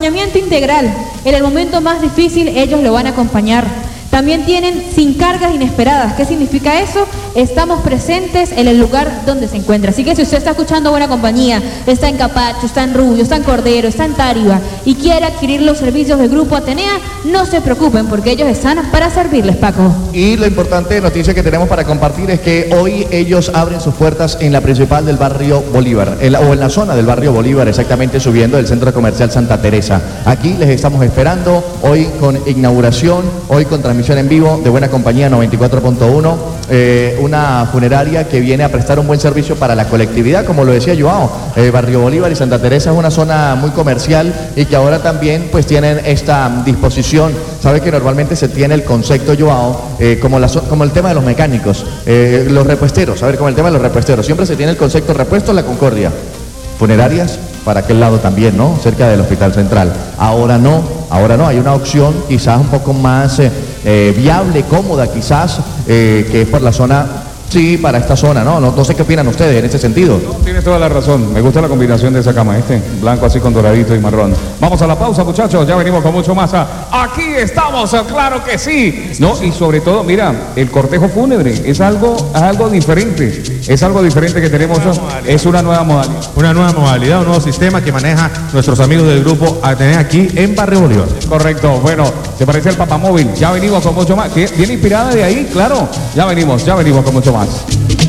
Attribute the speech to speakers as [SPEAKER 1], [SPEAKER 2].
[SPEAKER 1] acompañamiento integral. En el momento más difícil ellos lo van a acompañar. También tienen sin cargas inesperadas. ¿Qué significa eso? Estamos presentes en el lugar donde se encuentra. Así que si usted está escuchando Buena Compañía, está en Capacho, está en Rubio, está en Cordero, está en Táriba y quiere adquirir los servicios del Grupo Atenea, no se preocupen porque ellos están para servirles, Paco.
[SPEAKER 2] Y la importante noticia que tenemos para compartir es que hoy ellos abren sus puertas en la principal del barrio Bolívar, o en la zona del barrio Bolívar, exactamente subiendo del Centro Comercial Santa Teresa. Aquí les estamos esperando, hoy con inauguración, hoy con transmisión en vivo de Buena Compañía 94.1, una funeraria que viene a prestar un buen servicio para la colectividad, como lo decía Joao. Barrio Bolívar y Santa Teresa es una zona muy comercial y que ahora también pues tienen esta disposición. Sabe que normalmente se tiene el concepto, Joao, como el tema de los mecánicos, los repuesteros, a ver, como el tema de los repuesteros, siempre se tiene el concepto repuesto La Concordia, funerarias para aquel lado también, ¿no? Cerca del Hospital Central. Ahora no, hay una opción quizás un poco más viable, cómoda quizás, que es por la zona, sí, para esta zona, ¿no? No sé qué opinan ustedes en ese sentido.
[SPEAKER 3] No, tienes toda la razón, me gusta la combinación de esa cama, blanco así con doradito y marrón. Vamos a la pausa, muchachos, ya venimos con mucho más. Aquí estamos, claro que sí. No, y sobre todo, mira, el cortejo fúnebre es algo diferente. Es algo diferente que tenemos, es una nueva modalidad.
[SPEAKER 4] Una nueva modalidad, un nuevo sistema que maneja nuestros amigos del Grupo Atenea aquí en Barrio Bolívar.
[SPEAKER 3] Correcto, bueno, se parece al papamóvil, ya venimos con mucho más. ¿Viene inspirada de ahí? Claro, ya venimos con mucho más.